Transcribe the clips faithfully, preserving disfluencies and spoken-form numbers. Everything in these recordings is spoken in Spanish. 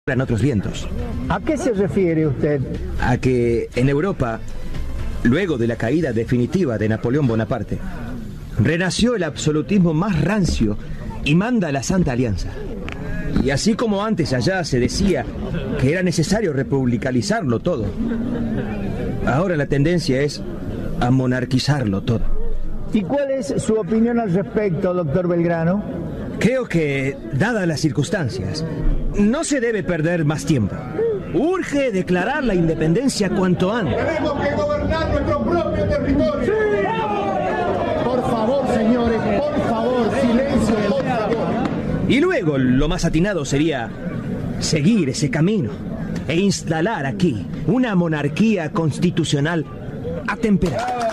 en otros vientos. ¿A qué se refiere usted? A que en Europa, luego de la caída definitiva de Napoleón Bonaparte, renació el absolutismo más rancio y manda la Santa Alianza. Y así como antes allá se decía que era necesario republicanizarlo todo, ahora la tendencia es a monarquizarlo todo. ¿Y cuál es su opinión al respecto, doctor Belgrano? Creo que, dadas las circunstancias, no se debe perder más tiempo. Urge declarar la independencia cuanto antes. Tenemos que gobernar nuestro propio territorio. ¡Sí! Por favor, señores, por favor, silencio, por favor. Y luego, lo más atinado sería seguir ese camino e instalar aquí una monarquía constitucional atemperada.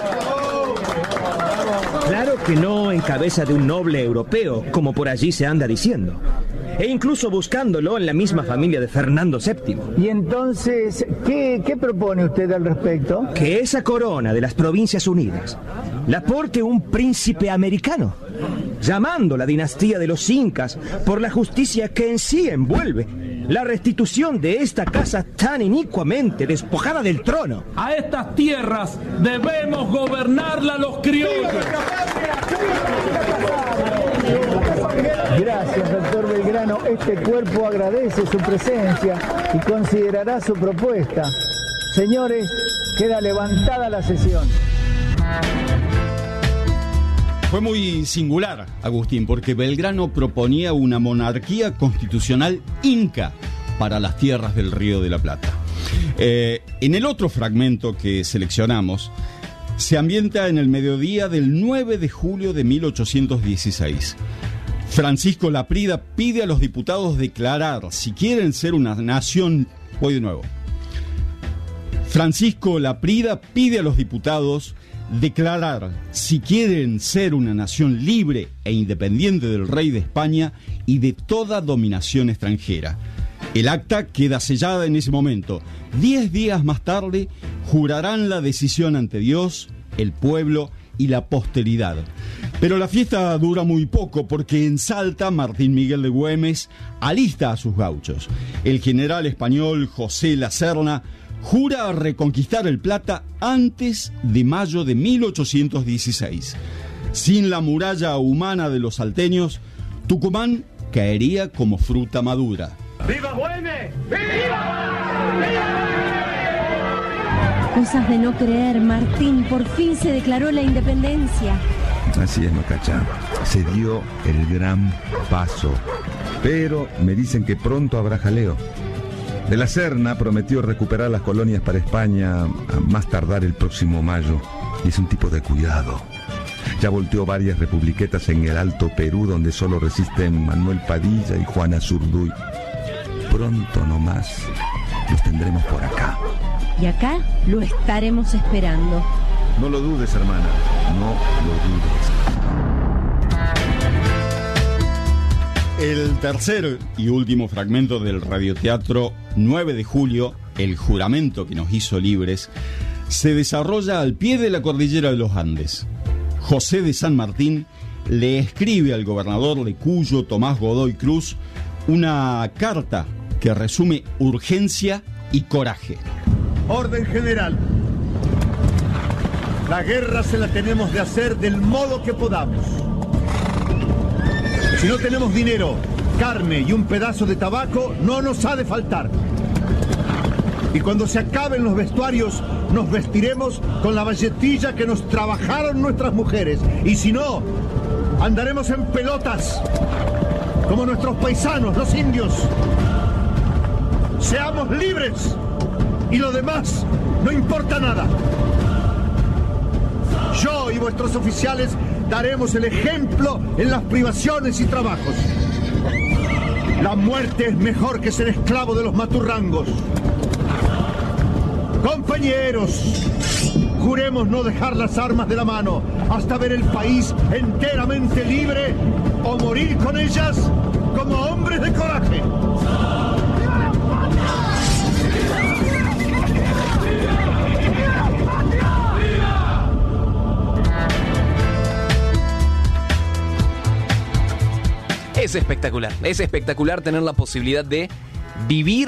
Claro que no en cabeza de un noble europeo, como por allí se anda diciendo, e incluso buscándolo en la misma familia de Fernando séptimo. Y entonces, ¿qué, qué propone usted al respecto? Que esa corona de las Provincias Unidas la porte un príncipe americano, llamando la dinastía de los Incas por la justicia que en sí envuelve la restitución de esta casa tan inicuamente despojada del trono. A estas tierras debemos gobernarla los criollos. Gracias, doctor Belgrano. Este cuerpo agradece su presencia y considerará su propuesta. Señores, queda levantada la sesión. Fue muy singular, Agustín, porque Belgrano proponía una monarquía constitucional inca para las tierras del Río de la Plata. Eh, en el otro fragmento que seleccionamos, se ambienta en el mediodía del nueve de julio de mil ochocientos dieciséis. Francisco Laprida pide a los diputados declarar si quieren ser una nación... Voy de nuevo. Francisco Laprida pide a los diputados declarar si quieren ser una nación libre e independiente del rey de España y de toda dominación extranjera. El acta queda sellada en ese momento. Diez días más tarde jurarán la decisión ante Dios, el pueblo y la posteridad. Pero la fiesta dura muy poco porque en Salta Martín Miguel de Güemes alista a sus gauchos. El general español José La Serna jura reconquistar el Plata antes de mayo de mil ochocientos dieciséis. Sin la muralla humana de los salteños, Tucumán caería como fruta madura. ¡Viva Güemes! ¡Viva! ¡Viva! Cosas de no creer, Martín. Por fin se declaró la independencia. Así es, Macacha. Se dio el gran paso. Pero me dicen que pronto habrá jaleo. De la Serna prometió recuperar las colonias para España a más tardar el próximo mayo. Y es un tipo de cuidado. Ya volteó varias republiquetas en el Alto Perú, donde solo resisten Manuel Padilla y Juana Zurduy. Pronto nomás los tendremos por acá. Y acá lo estaremos esperando. No lo dudes, hermana. No lo dudes. El tercer y último fragmento del radioteatro nueve de julio, El juramento que nos hizo libres, se desarrolla al pie de la cordillera de los Andes. José de San Martín le escribe al gobernador de Cuyo, Tomás Godoy Cruz, una carta que resume urgencia y coraje. Orden general. La guerra se la tenemos de hacer del modo que podamos. Si no tenemos dinero, carne y un pedazo de tabaco, no nos ha de faltar. Y cuando se acaben los vestuarios, nos vestiremos con la valletilla que nos trabajaron nuestras mujeres. Y si no, andaremos en pelotas, como nuestros paisanos, los indios. Seamos libres y lo demás no importa nada. Yo y vuestros oficiales daremos el ejemplo en las privaciones y trabajos. La muerte es mejor que ser esclavo de los maturrangos. Compañeros, juremos no dejar las armas de la mano hasta ver el país enteramente libre o morir con ellas como hombres de coraje. Es espectacular, es espectacular tener la posibilidad de vivir